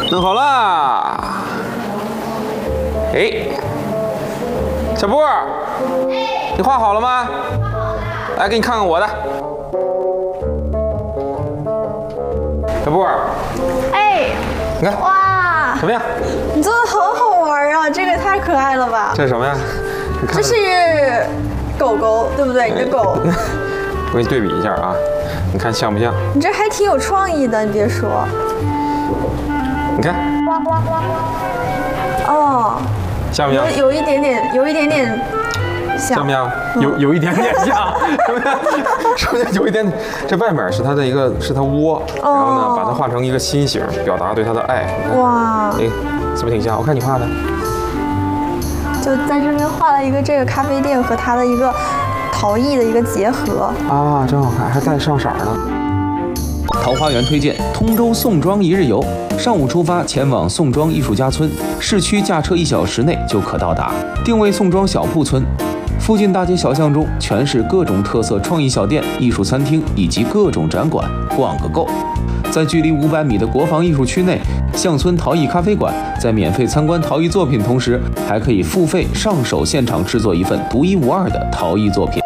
弄好啦！哎，小布，你画好了吗？来，给你看看我的。小布， 哎， 你看， 哇， 怎么样？ 你做的好好玩啊！这个太可爱了吧？ 这是什么呀？你看， 这是狗狗，对不对？你的狗。 我给你对比一下啊，你看像不像？ 你这还挺有创意的，你别说。 你看， 哦， 像不像？ 有一点点像。 像不像？有一点点像，是不是有一点点？这外面是它的一个是它窝，然后呢，把它画成一个心形，表达对它的爱。你看， 哇， 哎，是不是挺像？我看你画的。 就在这边画了一个这个咖啡店和它的一个陶艺的一个结合啊，真好看，还带上色呢。 桃花源推荐通州宋庄一日游，上午出发前往宋庄艺术家村，市区驾车1小时内就可到达，定位宋庄小铺村。附近大街小巷中全是各种特色创意小店、艺术餐厅以及各种展馆，逛个够。在距离500米的国防艺术区内，巷村陶艺咖啡馆在免费参观陶艺作品同时，还可以付费上手现场制作一份独一无二的陶艺作品。